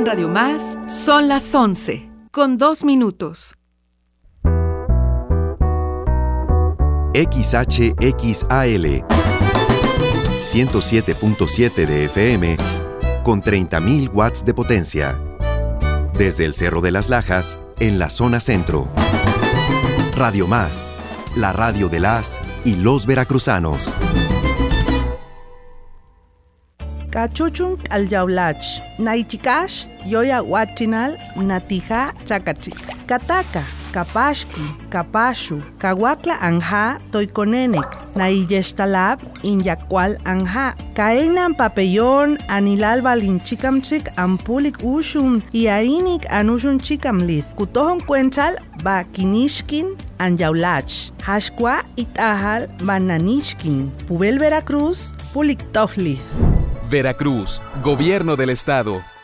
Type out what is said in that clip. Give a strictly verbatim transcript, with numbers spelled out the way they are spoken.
Radio Más, son las once, con dos minutos. X H X A L ciento siete punto siete de F M con treinta mil watts de potencia. Desde el Cerro de las Lajas, en la zona centro. Radio Más, la radio de las y los veracruzanos. Cachuchun alyaulach, naichikash, yoya huachinal, natija chakachik. Kataka, kapashki, kapashu, kawakla anja, toikonenek, naiyestalab, inyakwal anja. Kaenan papellón, anilal balinchikamchik, ampulik ushum, iainik anushun chikamlith. Kutohon cuenchal, ba kinishkin, anyaulach. Hashkwa itahal, bananishkin. Pubel Veracruz, pulik tofli. Veracruz, Gobierno del Estado.